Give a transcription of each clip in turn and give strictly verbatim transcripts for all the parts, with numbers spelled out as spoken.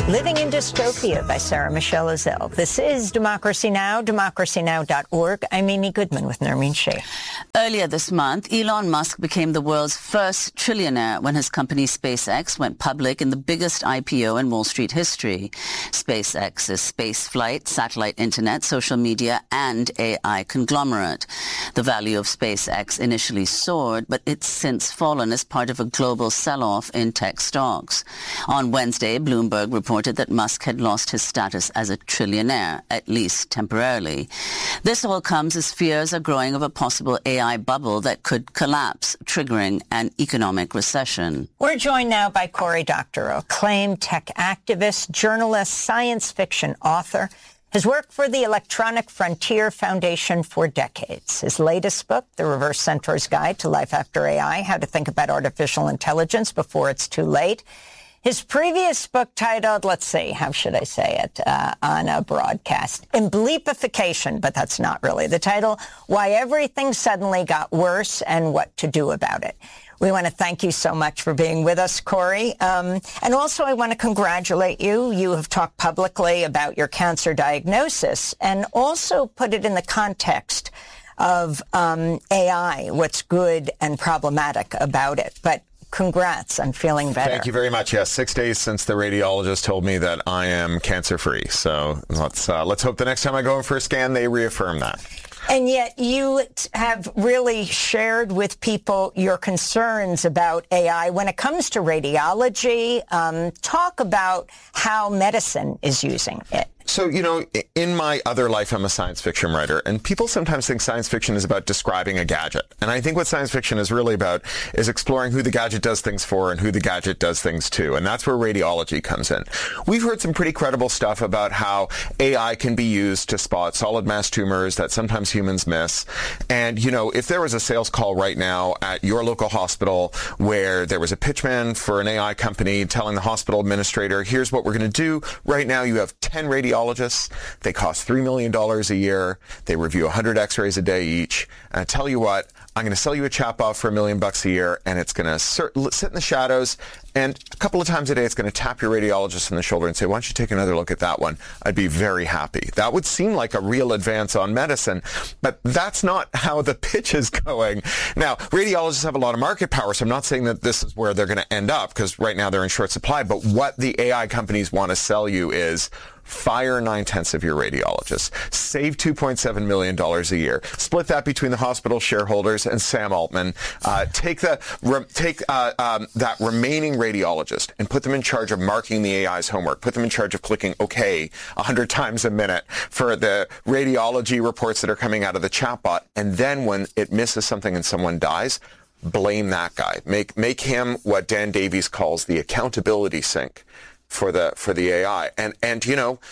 Living in Dystopia by Sarah Michelle Azell. This is Democracy Now!, democracy now dot org. I'm Amy Goodman with Nermeen Sheikh. Earlier this month, Elon Musk became the world's first trillionaire when his company SpaceX went public in the biggest I P O in Wall Street history. SpaceX is space flight, satellite internet, social media, and A I conglomerate. The value of SpaceX initially soared, but it's since fallen as part of a global sell-off in tech stocks. On Wednesday, Bloomberg reported that Musk had lost his status as a trillionaire, at least temporarily. This all comes as fears are growing of a possible A I bubble that could collapse, triggering an economic recession. We're joined now by Cory Doctorow, acclaimed tech activist, journalist, science fiction author, has worked for the Electronic Frontier Foundation for decades. His latest book, The Reverse Centaur's Guide to Life After A I, How to Think About Artificial Intelligence Before It's Too Late. His previous book titled, let's see, how should I say it uh, on a broadcast? Bleepification, but that's not really the title. Why Everything Suddenly Got Worse and What to Do About It. We want to thank you so much for being with us, Cory. Um, and also I want to congratulate you. You have talked publicly about your cancer diagnosis and also put it in the context of um, A I, what's good and problematic about it. But congrats on feeling better. Thank you very much. Yes, six days since the radiologist told me that I am cancer-free. So let's uh, let's hope the next time I go in for a scan, they reaffirm that. And yet you have really shared with people your concerns about A I. When it comes to radiology, um, talk about how medicine is using it. So, you know, in my other life, I'm a science fiction writer, and people sometimes think science fiction is about describing a gadget. And I think what science fiction is really about is exploring who the gadget does things for and who the gadget does things to. And that's where radiology comes in. We've heard some pretty credible stuff about how A I can be used to spot solid mass tumors that sometimes humans miss. And, you know, if there was a sales call right now at your local hospital where there was a pitchman for an A I company telling the hospital administrator, here's what we're going to do. Right now you have ten radiologists. They cost three million dollars a year. They review one hundred x-rays a day each. And I tell you what, I'm going to sell you a chatbot for a million bucks a year, and it's going to sit in the shadows, and a couple of times a day it's going to tap your radiologist on the shoulder and say, why don't you take another look at that one? I'd be very happy. That would seem like a real advance on medicine, but that's not how the pitch is going. Now, radiologists have a lot of market power, so I'm not saying that this is where they're going to end up, because right now they're in short supply, but what the A I companies want to sell you is fire nine-tenths of your radiologists, save two point seven million dollars a year, split that between the hospital shareholders and Sam Altman, uh, take the re- take uh, um, that remaining radiologist and put them in charge of marking the A I's homework, put them in charge of clicking OK one hundred times a minute for the radiology reports that are coming out of the chatbot, and then when it misses something and someone dies, blame that guy. Make make him what Dan Davies calls the accountability sink for the for the A I. And and you know,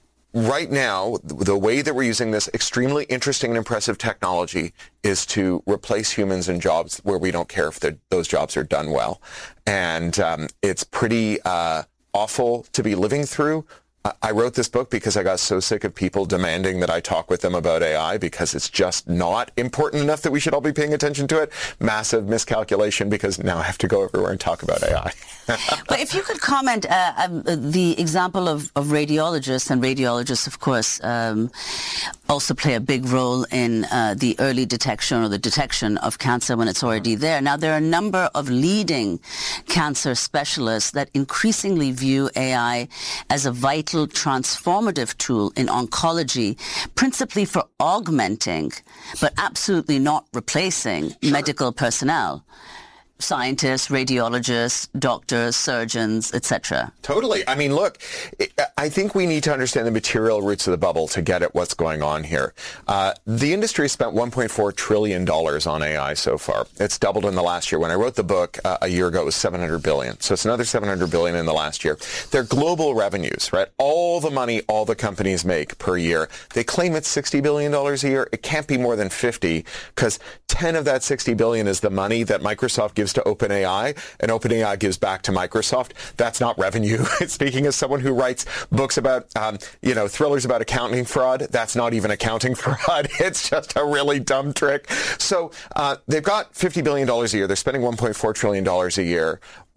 right now, the way that we're using this extremely interesting and impressive technology is to replace humans in jobs where we don't care if those jobs are done well. And um, it's pretty uh, awful to be living through. I wrote this book because I got so sick of people demanding that I talk with them about A I because it's just not important enough that we should all be paying attention to it. Massive miscalculation, because now I have to go everywhere and talk about A I. But if you could comment, uh, um, the example of, of radiologists, and radiologists, of course, um, also play a big role in uh, the early detection or the detection of cancer when it's already there. Now, there are a number of leading cancer specialists that increasingly view A I as a vital transformative tool in oncology, principally for augmenting, but absolutely not replacing sure. medical personnel. Scientists, radiologists, doctors, surgeons, et cetera. Totally. I mean, look, I think we need to understand the material roots of the bubble to get at what's going on here. Uh, the industry has spent one point four trillion dollars on A I so far. It's doubled in the last year. When I wrote the book uh, a year ago, it was seven hundred billion dollars. So it's another seven hundred billion dollars in the last year. Their global revenues, right? All the money all the companies make per year. They claim it's sixty billion dollars a year. It can't be more than fifty, because ten of that sixty billion dollars is the money that Microsoft gives to OpenAI, and OpenAI gives back to Microsoft. That's not revenue. Speaking as someone who writes books about, um, you know, thrillers about accounting fraud, that's not even accounting fraud. It's just a really dumb trick. So uh, they've got fifty billion dollars a year. They're spending one point four trillion dollars a year.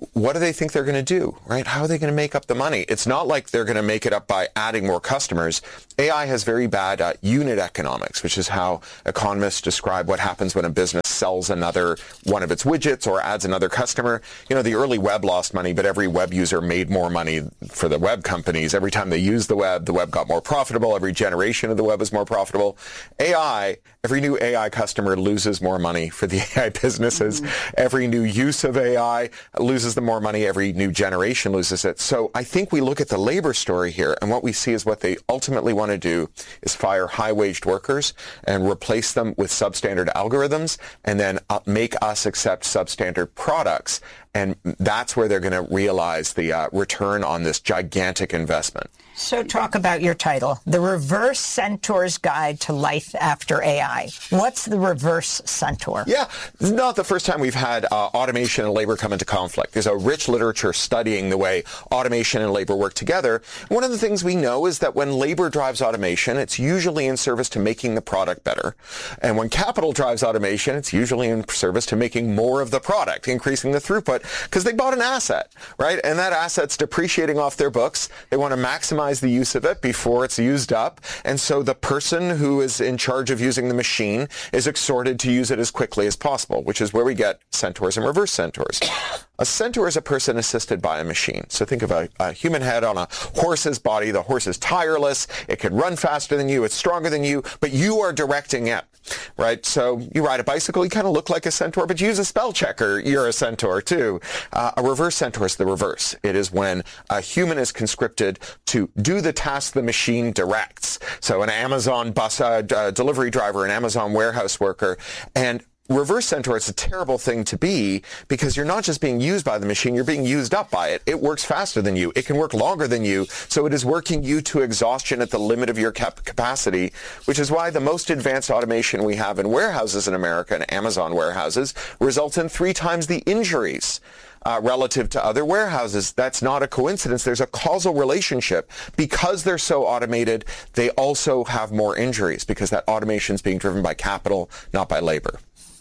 what do they think they're going to do, right? How are they going to make up the money? It's not like they're going to make it up by adding more customers. A I has very bad uh, unit economics, which is how economists describe what happens when a business sells another one of its widgets or adds another customer. You know, the early web lost money, but every web user made more money for the web companies. Every time they used the web, the web got more profitable. Every generation of the web was more profitable. A I, every new A I customer loses more money for the A I businesses. Mm-hmm. Every new use of A I loses them more money. Every new generation loses it. So I think we look at the labor story here, and what we see is what they ultimately want to do is fire high-waged workers and replace them with substandard algorithms, and then uh, make us accept substandard products. And that's where they're going to realize the uh, return on this gigantic investment. So talk about your title, The Reverse Centaur's Guide to Life After A I. What's the reverse centaur? Yeah, it's not the first time we've had uh, automation and labor come into conflict. There's a rich literature studying the way automation and labor work together. One of the things we know is that when labor drives automation, it's usually in service to making the product better. And when capital drives automation, it's usually in service to making more of the product, increasing the throughput, because they bought an asset, right? And that asset's depreciating off their books. They want to maximize the use of it before it's used up. And so the person who is in charge of using the machine is exhorted to use it as quickly as possible, which is where we get centaurs and reverse centaurs. A centaur is a person assisted by a machine. So think of a, a human head on a horse's body. The horse is tireless. It can run faster than you. It's stronger than you, but you are directing it, right? So you ride a bicycle, you kind of look like a centaur, but you use a spell checker, you're a centaur too. Uh, a reverse centaur is the reverse. It is when a human is conscripted to do the task the machine directs. So an Amazon bus uh, uh, delivery driver, an Amazon warehouse worker, and reverse centaur, it's a terrible thing to be because you're not just being used by the machine, you're being used up by it. It works faster than you. It can work longer than you. So it is working you to exhaustion at the limit of your cap- capacity, which is why the most advanced automation we have in warehouses in America and Amazon warehouses results in three times the injuries Uh, relative to other warehouses. That's not a coincidence. There's a causal relationship. Because they're so automated, they also have more injuries because that automation is being driven by capital, not by labor.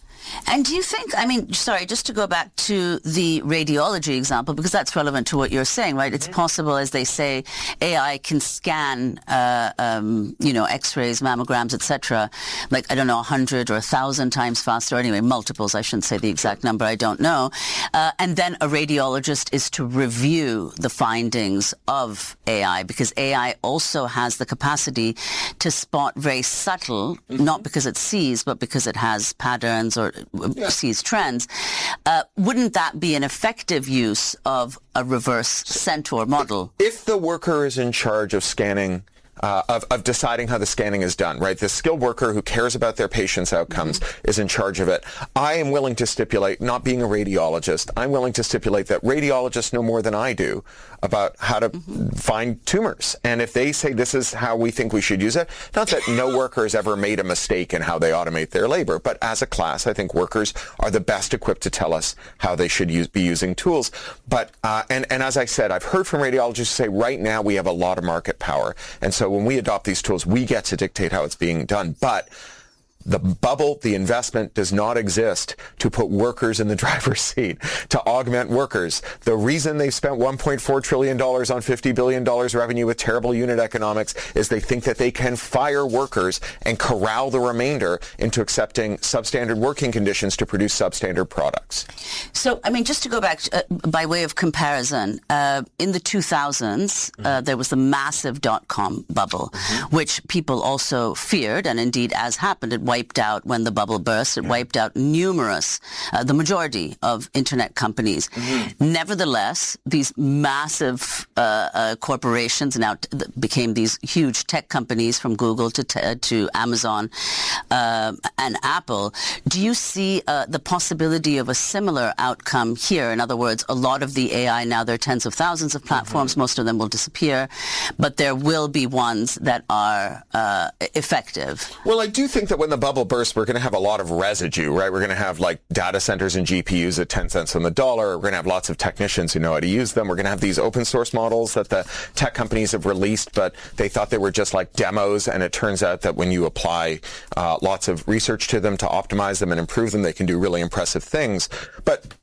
And do you think, I mean, sorry, just to go back to the radiology example, because that's relevant to what you're saying, right? It's possible, as they say, A I can scan, uh, um, you know, X-rays, mammograms, et cetera, like, I don't know, a hundred or a thousand times faster. Anyway, multiples, I shouldn't say the exact number, I don't know. Uh, and then a radiologist is to review the findings of A I, because A I also has the capacity to spot very subtle, mm-hmm. not because it sees, but because it has patterns or Yeah. sees trends. Uh, wouldn't that be an effective use of a reverse centaur model? If the worker is in charge of scanning, uh, of, of deciding how the scanning is done, right? The skilled worker who cares about their patients' outcomes mm-hmm. is in charge of it. I am willing to stipulate, not being a radiologist, I'm willing to stipulate that radiologists know more than I do about how to mm-hmm. find tumors. And if they say this is how we think we should use it, not that no worker has ever made a mistake in how they automate their labor, but as a class, I think workers are the best equipped to tell us how they should use, be using tools. But, uh, and, and as I said, I've heard from radiologists say right now we have a lot of market power. And so when we adopt these tools, we get to dictate how it's being done. But the bubble, the investment does not exist to put workers in the driver's seat, to augment workers. The reason they've spent one point four trillion dollars on fifty billion dollars revenue with terrible unit economics is they think that they can fire workers and corral the remainder into accepting substandard working conditions to produce substandard products. So, I mean, just to go back uh, by way of comparison, uh, in the two thousands, mm-hmm. uh, there was the massive dot-com bubble, mm-hmm. which people also feared, and indeed, as happened, it wiped out when the bubble burst. It wiped out numerous, uh, the majority of internet companies. Mm-hmm. Nevertheless, these massive uh, uh, corporations now t- became these huge tech companies from Google to t- to Amazon uh, and Apple. Do you see uh, the possibility of a similar outcome here? In other words, a lot of the A I now, there are tens of thousands of platforms. Mm-hmm. Most of them will disappear, but there will be ones that are uh, effective. Well, I do think that when the bubble burst, we're going to have a lot of residue, right? We're going to have like data centers and G P Us at ten cents on the dollar. We're going to have lots of technicians who know how to use them. We're going to have these open source models that the tech companies have released, but they thought they were just like demos. And it turns out that when you apply uh, lots of research to them to optimize them and improve them, they can do really impressive things. But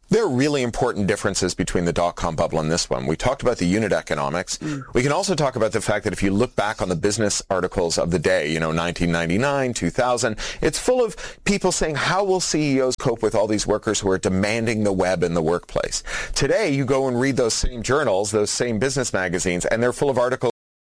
There are really important differences between the dot-com bubble and this one. We talked about the unit economics. Mm. We can also talk about the fact that if you look back on the business articles of the day, you know, nineteen ninety-nine, two thousand, it's full of people saying, how will C E Os cope with all these workers who are demanding the web in the workplace? Today, you go and read those same journals, those same business magazines, and they're full of articles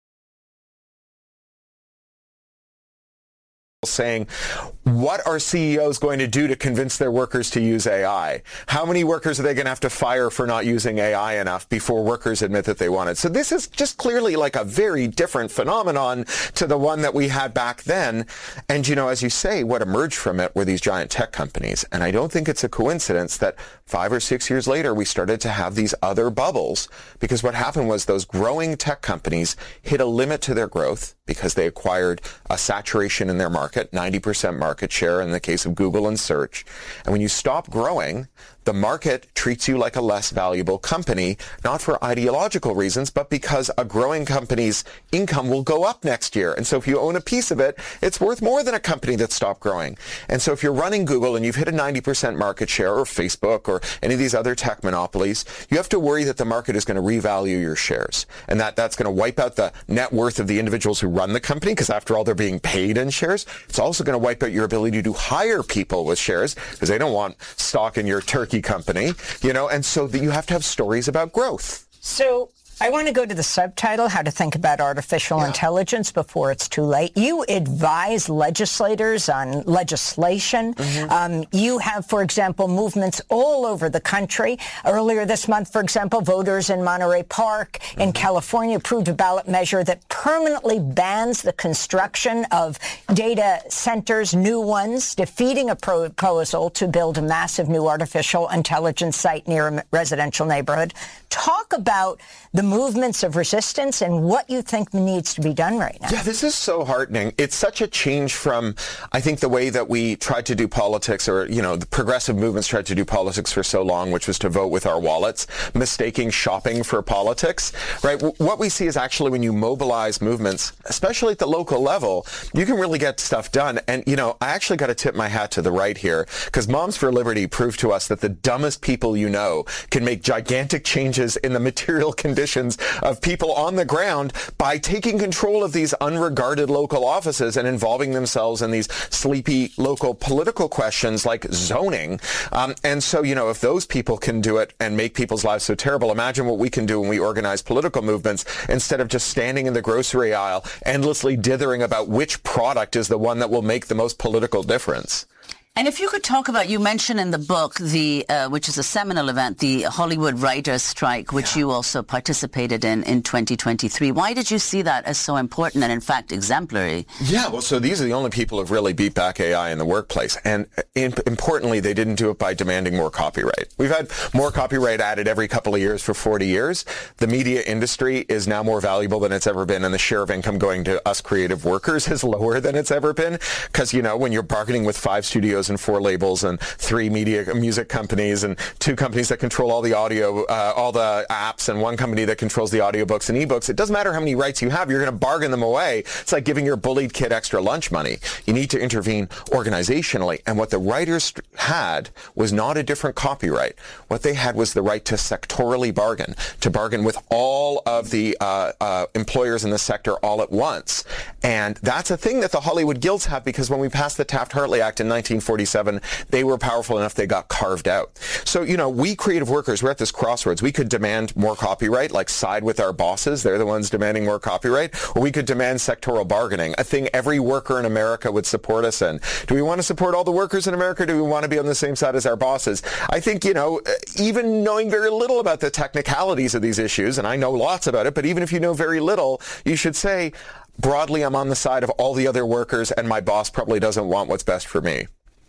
saying, what are C E Os going to do to convince their workers to use A I? How many workers are they going to have to fire for not using A I enough before workers admit that they want it? So this is just clearly like a very different phenomenon to the one that we had back then. And, you know, as you say, what emerged from it were these giant tech companies. And I don't think it's a coincidence that five or six years later, we started to have these other bubbles, because what happened was those growing tech companies hit a limit to their growth because they acquired a saturation in their market, ninety percent market share in the case of Google and search. And when you stop growing, the market treats you like a less valuable company, not for ideological reasons, but because a growing company's income will go up next year. And so if you own a piece of it, it's worth more than a company that stopped growing. And so if you're running Google and you've hit a ninety percent market share, or Facebook, or any of these other tech monopolies, you have to worry that the market is going to revalue your shares. And that that's going to wipe out the net worth of the individuals who run the company, because after all, they're being paid in shares. It's also going to wipe out your ability to hire people with shares, because they don't want stock in your turkey company, you know, and so that you have to have stories about growth. So I want to go to the subtitle, How to Think About Artificial yeah. Intelligence Before It's Too Late. You advise legislators on legislation. Mm-hmm. Um, you have, for example, movements all over the country. Earlier this month, for example, voters in Monterey Park mm-hmm. in California approved a ballot measure that permanently bans the construction of data centers, new ones, defeating a proposal to build a massive new artificial intelligence site near a residential neighborhood. Talk about the movements of resistance and what you think needs to be done right now. Yeah, this is so heartening. It's such a change from, I think, the way that we tried to do politics, or, you know, the progressive movements tried to do politics for so long, which was to vote with our wallets, mistaking shopping for politics, right? What we see is actually when you mobilize movements, especially at the local level, you can really get stuff done. And, you know, I actually got to tip my hat to the right here, because Moms for Liberty proved to us that the dumbest people you know can make gigantic changes in the material conditions of people on the ground by taking control of these unregarded local offices and involving themselves in these sleepy local political questions like zoning. Um, and so, you know, if those people can do it and make people's lives so terrible, imagine what we can do when we organize political movements instead of just standing in the grocery aisle endlessly dithering about which product is the one that will make the most political difference. And if you could talk about, you mentioned in the book, the uh, which is a seminal event, the Hollywood Writers' Strike, which yeah. you also participated in in twenty twenty-three. Why did you see that as so important and, in fact, exemplary? Yeah, well, so these are the only people who've really beat back A I in the workplace. And in, importantly, they didn't do it by demanding more copyright. We've had more copyright added every couple of years for forty years. The media industry is now more valuable than it's ever been, and the share of income going to us creative workers is lower than it's ever been. Because, you know, when you're bargaining with five studios and four labels and three media music companies and two companies that control all the audio, uh, all the apps, and one company that controls the audiobooks and ebooks, it doesn't matter how many rights you have, you're going to bargain them away. It's like giving your bullied kid extra lunch money. You need to intervene organizationally. And what the writers had was not a different copyright. What they had was the right to sectorally bargain, to bargain with all of the uh, uh, employers in the sector all at once. And that's a thing that the Hollywood guilds have, because when we passed the Taft-Hartley Act in nineteen forty-seven, they were powerful enough they got carved out. So, you know, we creative workers, we're at this crossroads. We could demand more copyright, like side with our bosses. They're the ones demanding more copyright. Or we could demand sectoral bargaining, a thing every worker in America would support us in. Do we want to support all the workers in America? Or do we want to be on the same side as our bosses? I think, you know, even knowing very little about the technicalities of these issues, and I know lots about it, but even if you know very little, you should say, broadly, I'm on the side of all the other workers, and my boss probably doesn't want what's best for me.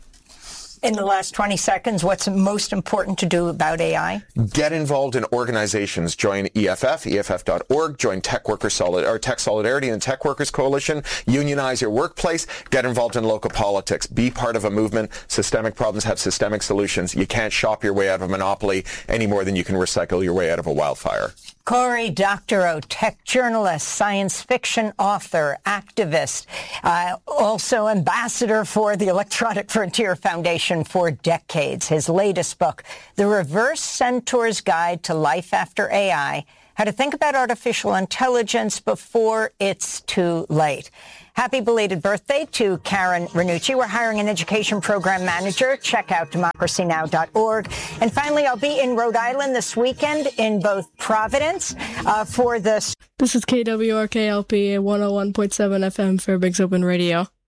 In the last twenty seconds, what's most important to do about A I? Get involved in organizations. Join E F F, E F F dot org. Join Tech Workers Solid, or Tech Solidarity and Tech Workers Coalition. Unionize your workplace. Get involved in local politics. Be part of a movement. Systemic problems have systemic solutions. You can't shop your way out of a monopoly any more than you can recycle your way out of a wildfire. Cory Doctorow, tech journalist, science fiction author, activist, uh, also ambassador for the Electronic Frontier Foundation for decades. His latest book, The Reverse Centaur's Guide to Life After A I, How to Think About Artificial Intelligence Before It's Too Late. Happy belated birthday to Karen Ranucci. We're hiring an education program manager. Check out democracy now dot org. And finally, I'll be in Rhode Island this weekend in both Providence uh, for the... This is K W R K L P one oh one point seven F M Fairbanks Open Radio.